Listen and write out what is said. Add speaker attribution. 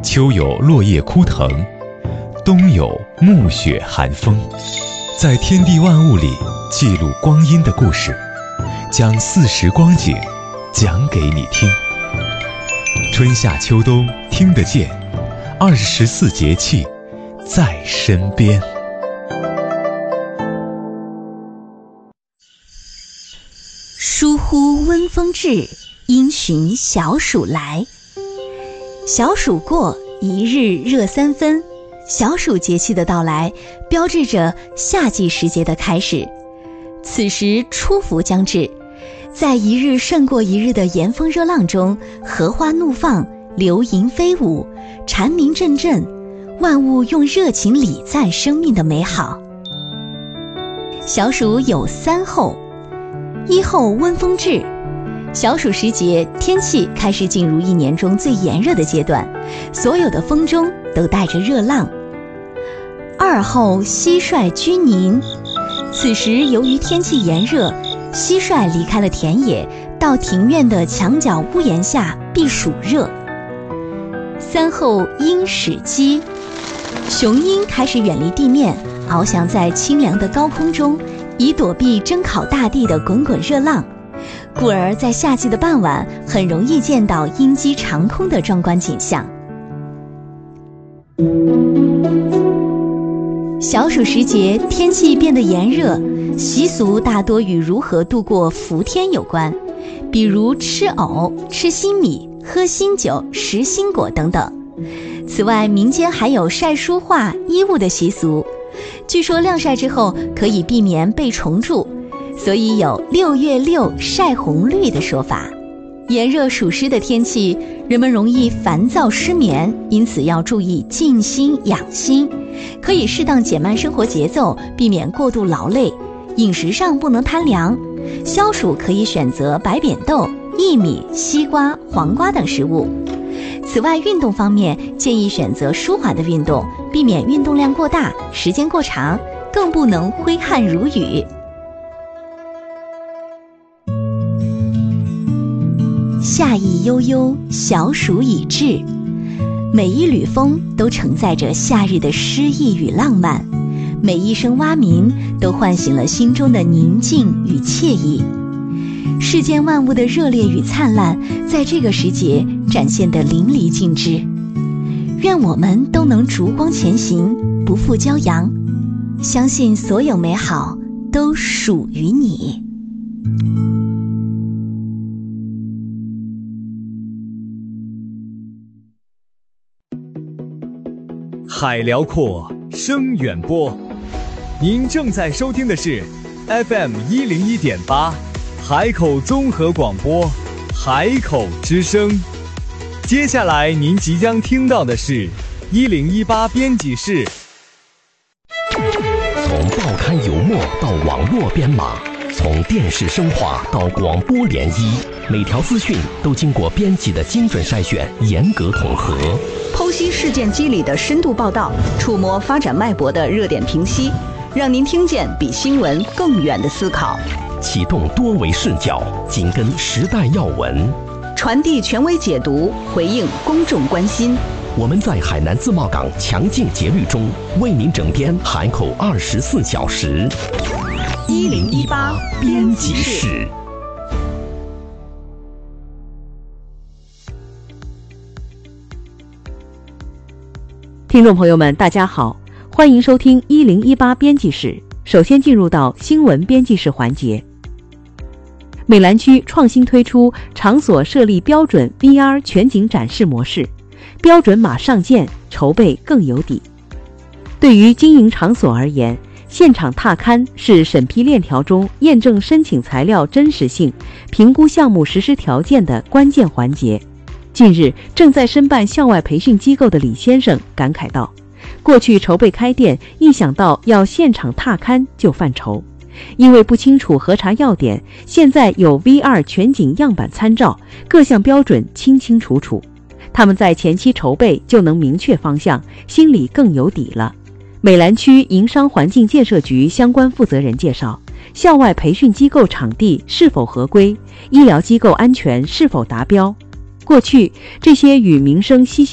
Speaker 1: 秋有落叶枯藤，冬有暮雪寒风。在天地万物里记录光阴的故事，将四时光景讲给你听。春夏秋冬听得见，24节气在身边。
Speaker 2: 疏忽温风至，因循小暑来。小暑过，一日热三分。小暑节气的到来，标志着夏季时节的开始。此时初伏将至，在一日胜过一日的炎风热浪中，荷花怒放，流萤飞舞，蝉鸣阵阵，万物用热情礼赞生命的美好。小暑有3候：一候温风至，小暑时节，天气开始进入一年中最炎热的阶段，所有的风中都带着热浪。2候蟋蟀居宁，此时由于天气炎热，蟋蟀离开了田野，到庭院的墙角屋檐下避暑热。3候鹰始鸡，雄鹰开始远离地面，翱翔在清凉的高空中，以躲避蒸烤大地的滚滚热浪，故而在夏季的傍晚很容易见到鹰击长空的壮观景象。小暑时节，天气变得炎热，习俗大多与如何度过伏天有关，比如吃藕、吃新米、喝新酒、食新果等等。此外，民间还有晒书画、衣物的习俗，据说晾晒之后可以避免被虫蛀，所以有6月6晒红绿的说法。炎热暑湿的天气，人们容易烦躁失眠，因此要注意静心养心，可以适当减慢生活节奏，避免过度劳累。饮食上不能贪凉，消暑可以选择白扁豆、薏米、西瓜、黄瓜等食物。此外，运动方面建议选择舒缓的运动，避免运动量过大、时间过长，更不能挥汗如雨。夏意悠悠，小暑已至，每一缕风都承载着夏日的诗意与浪漫，每一声蛙鸣都唤醒了心中的宁静与惬意。世间万物的热烈与灿烂，在这个时节展现得淋漓尽致。愿我们都能烛光前行，不负骄阳，相信所有美好都属于你。
Speaker 3: 海辽阔，声远播。您正在收听的是 FM101.8 海口综合广播，海口之声。接下来您即将听到的是1018编辑室。
Speaker 4: 从报刊油墨到网络编码，从电视声化到广播联谊，每条资讯都经过编辑的精准筛选，严格统合。
Speaker 5: 剖析事件机理的深度报道，触摸发展脉搏的热点评析，让您听见比新闻更远的思考。
Speaker 4: 启动多维视角，紧跟时代要闻，
Speaker 5: 传递权威解读，回应公众关心。
Speaker 4: 我们在海南自贸港强劲节律中，为您整编海口24小时。
Speaker 5: 1018
Speaker 4: 编辑室。
Speaker 6: 听众朋友们，大家好，欢迎收听1018编辑室。首先进入到新闻编辑室环节。美兰区创新推出场所设立标准 VR 全景展示模式，标准码上线，筹备更有底。对于经营场所而言，现场踏勘是审批链条中验证申请材料真实性、评估项目实施条件的关键环节。近日，正在申办校外培训机构的李先生感慨道，过去筹备开店，一想到要现场踏勘就犯愁，因为不清楚核查要点，现在有 VR 全景样板参照，各项标准清清楚楚，他们在前期筹备就能明确方向，心里更有底了。美兰区营商环境建设局相关负责人介绍，校外培训机构场地是否合规，医疗机构安全是否达标。过去这些与民生息息